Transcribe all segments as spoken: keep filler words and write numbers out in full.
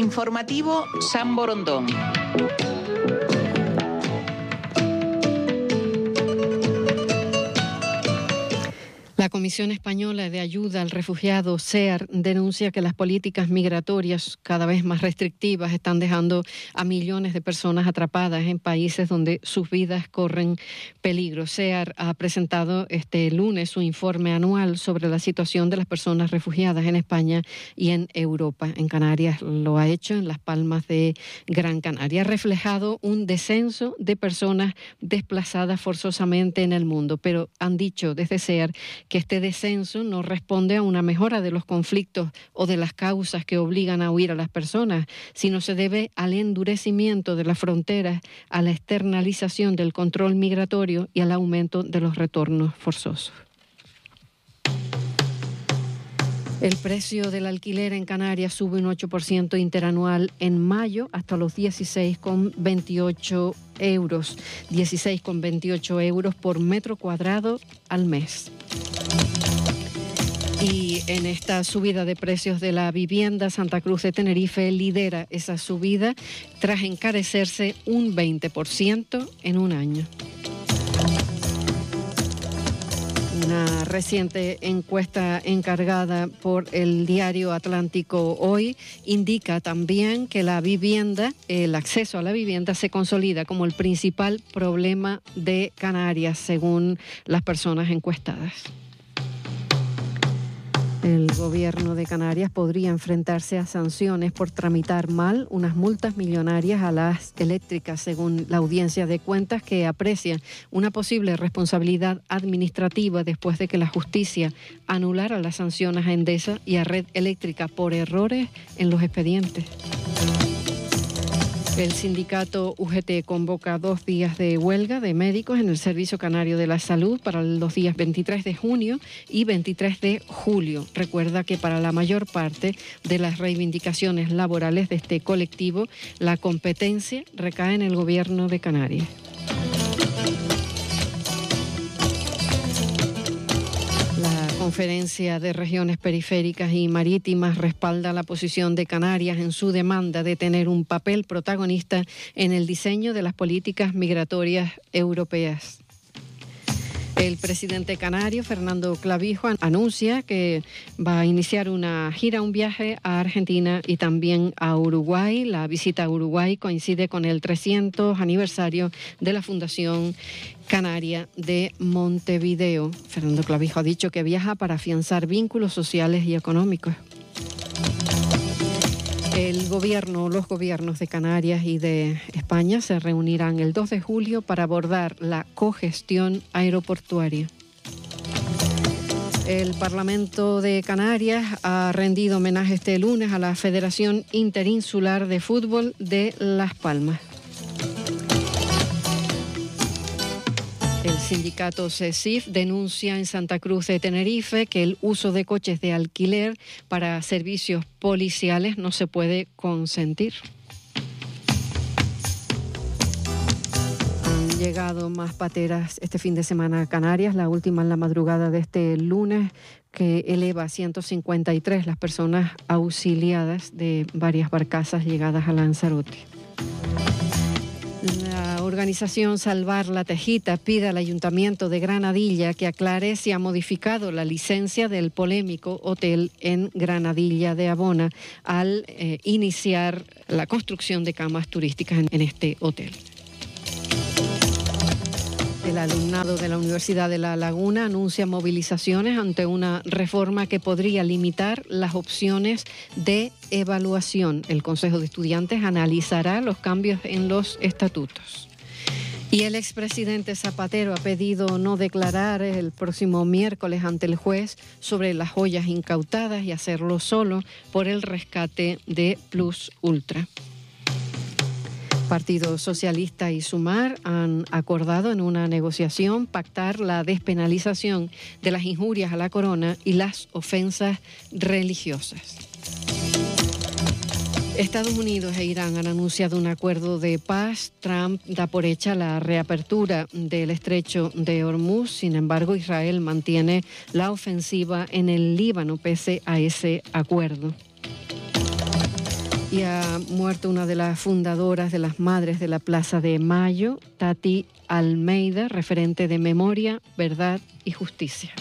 Informativo San Borondón. La Comisión Española de Ayuda al Refugiado, C E A R, denuncia que las políticas migratorias cada vez más restrictivas están dejando a millones de personas atrapadas en países donde sus vidas corren peligro. C E A R ha presentado este lunes su informe anual sobre la situación de las personas refugiadas en España y en Europa. En Canarias lo ha hecho, en Las Palmas de Gran Canaria. Ha reflejado un descenso de personas desplazadas forzosamente en el mundo, pero han dicho desde C E A R que este descenso no responde a una mejora de los conflictos o de las causas que obligan a huir a las personas, sino se debe al endurecimiento de las fronteras, a la externalización del control migratorio y al aumento de los retornos forzosos. El precio del alquiler en Canarias sube un ocho por ciento interanual en mayo hasta los dieciséis coma veintiocho euros, dieciséis coma veintiocho euros por metro cuadrado al mes. Y en esta subida de precios de la vivienda, Santa Cruz de Tenerife lidera esa subida tras encarecerse un veinte por ciento en un año. Una reciente encuesta encargada por el diario Atlántico Hoy indica también que la vivienda, el acceso a la vivienda se consolida como el principal problema de Canarias, según las personas encuestadas. El gobierno de Canarias podría enfrentarse a sanciones por tramitar mal unas multas millonarias a las eléctricas, según la Audiencia de Cuentas, que aprecia una posible responsabilidad administrativa después de que la justicia anulara las sanciones a Endesa y a Red Eléctrica por errores en los expedientes. El sindicato U G T convoca dos días de huelga de médicos en el Servicio Canario de la Salud para los días veintitrés de junio y veintitrés de julio. Recuerda que para la mayor parte de las reivindicaciones laborales de este colectivo, la competencia recae en el Gobierno de Canarias. La Conferencia de Regiones Periféricas y Marítimas respalda la posición de Canarias en su demanda de tener un papel protagonista en el diseño de las políticas migratorias europeas. El presidente canario, Fernando Clavijo, anuncia que va a iniciar una gira, un viaje a Argentina y también a Uruguay. La visita a Uruguay coincide con el trescientos aniversario de la Fundación Canaria de Montevideo. Fernando Clavijo ha dicho que viaja para afianzar vínculos sociales y económicos. El gobierno, los gobiernos de Canarias y de España se reunirán el dos de julio para abordar la cogestión aeroportuaria. El Parlamento de Canarias ha rendido homenaje este lunes a la Federación Interinsular de Fútbol de Las Palmas. El sindicato CESIF denuncia en Santa Cruz de Tenerife que el uso de coches de alquiler para servicios policiales no se puede consentir. Han llegado más pateras este fin de semana a Canarias, la última en la madrugada de este lunes, que eleva a ciento cincuenta y tres las personas auxiliadas de varias barcazas llegadas a Lanzarote. La organización Salvar la Tejita pide al Ayuntamiento de Granadilla que aclare si ha modificado la licencia del polémico hotel en Granadilla de Abona al eh, iniciar la construcción de camas turísticas en, en este hotel. El alumnado de la Universidad de La Laguna anuncia movilizaciones ante una reforma que podría limitar las opciones de evaluación. El Consejo de Estudiantes analizará los cambios en los estatutos. Y el expresidente Zapatero ha pedido no declarar el próximo miércoles ante el juez sobre las joyas incautadas y hacerlo solo por el rescate de Plus Ultra. Partido Socialista y Sumar han acordado en una negociación pactar la despenalización de las injurias a la corona y las ofensas religiosas. Estados Unidos e Irán han anunciado un acuerdo de paz. Trump da por hecha la reapertura del estrecho de Hormuz. Sin embargo, Israel mantiene la ofensiva en el Líbano pese a ese acuerdo. Y ha muerto una de las fundadoras de las Madres de la Plaza de Mayo, Tati Almeida, referente de Memoria, Verdad y Justicia.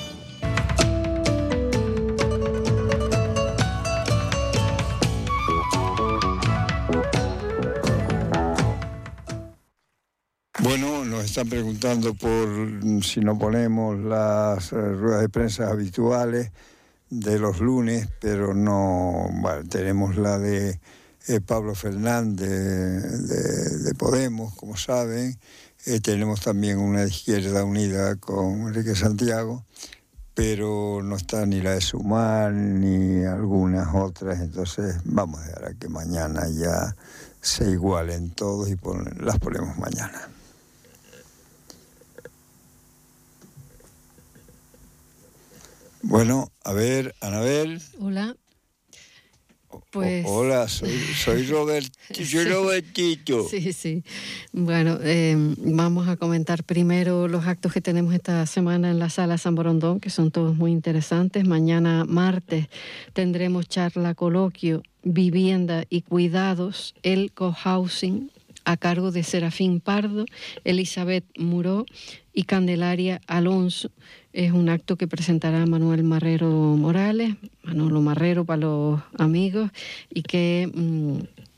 Bueno, nos están preguntando por si no ponemos las ruedas de prensa habituales de los lunes, pero no, bueno, tenemos la de eh, Pablo Fernández de, de Podemos, como saben, eh, tenemos también una de Izquierda Unida con Enrique Santiago, pero no está ni la de Sumar ni algunas otras, entonces vamos a dejar a que mañana ya se igualen todos y pon, las ponemos mañana. Bueno, a ver, Anabel. Hola. Pues... O, hola, soy, soy Robert, soy sí, Robertito. Sí, sí. Bueno, eh, vamos a comentar primero los actos que tenemos esta semana en la Sala San Borondón, que son todos muy interesantes. Mañana, martes, tendremos charla, coloquio, vivienda y cuidados, el cohousing, a cargo de Serafín Pardo, Elizabeth Muró y Candelaria Alonso. Es un acto que presentará Manuel Marrero Morales, Manolo Marrero para los amigos, y que mmm,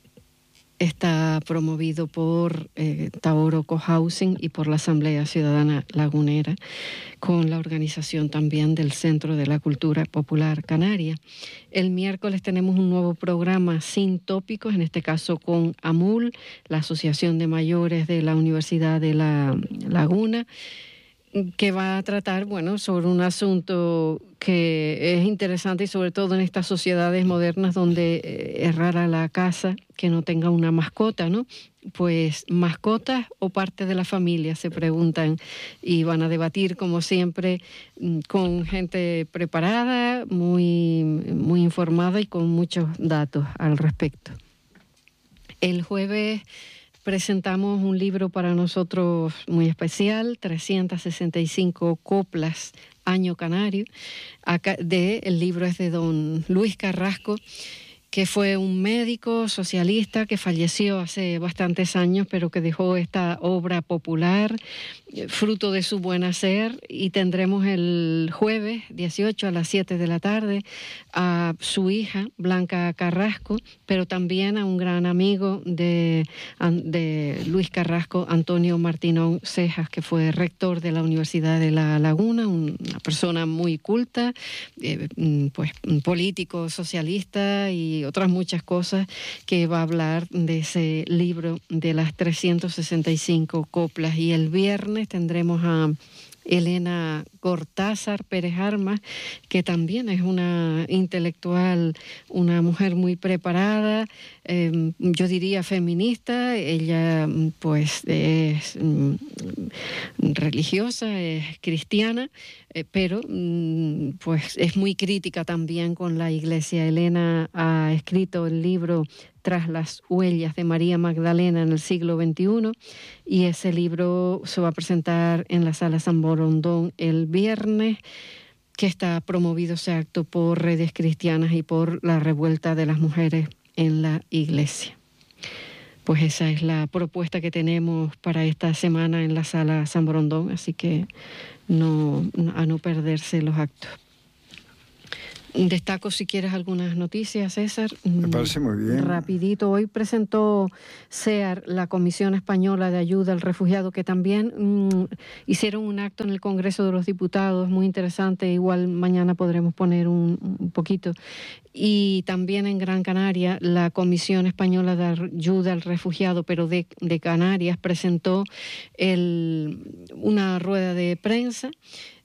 está promovido por eh, Taoro Cohousing y por la Asamblea Ciudadana Lagunera, con la organización también del Centro de la Cultura Popular Canaria. El miércoles tenemos un nuevo programa sin tópicos, en este caso con AMUL, la Asociación de Mayores de la Universidad de La Laguna, que va a tratar, bueno, sobre un asunto que es interesante y sobre todo en estas sociedades modernas donde es rara la casa que no tenga una mascota, ¿no? Pues mascotas o parte de la familia, se preguntan, y van a debatir como siempre con gente preparada, muy, muy informada y con muchos datos al respecto. El jueves presentamos un libro para nosotros muy especial, trescientas sesenta y cinco coplas Año Canario. Acá de, el libro es de don Luis Carrasco, que fue un médico socialista que falleció hace bastantes años, pero que dejó esta obra popular, fruto de su buen hacer, y tendremos el jueves dieciocho a las siete de la tarde a su hija, Blanca Carrasco, pero también a un gran amigo de, de Luis Carrasco, Antonio Martínón Cejas, que fue rector de la Universidad de La Laguna, una persona muy culta, eh, pues político socialista y otras muchas cosas, que va a hablar de ese libro de las trescientas sesenta y cinco coplas. Y el viernes tendremos a Elena Cortázar Pérez Armas, que también es una intelectual, una mujer muy preparada, eh, yo diría feminista. Ella pues es mm, religiosa, es cristiana, eh, pero mm, pues es muy crítica también con la Iglesia. Elena ha escrito el libro Tras las huellas de María Magdalena en el siglo veintiuno, y ese libro se va a presentar en la Sala San Borondón el viernes, que está promovido ese acto por Redes Cristianas y por la Revuelta de las Mujeres en la Iglesia. Pues esa es la propuesta que tenemos para esta semana en la Sala San Borondón, así que no, a no perderse los actos. Destaco, si quieres, algunas noticias, César. Me parece muy bien. Rapidito, hoy presentó C E A R, la Comisión Española de Ayuda al Refugiado, que también mmm, hicieron un acto en el Congreso de los Diputados, muy interesante. Igual mañana podremos poner un, un poquito. Y también en Gran Canaria, la Comisión Española de Ayuda al Refugiado, pero de, de Canarias, presentó el, una rueda de prensa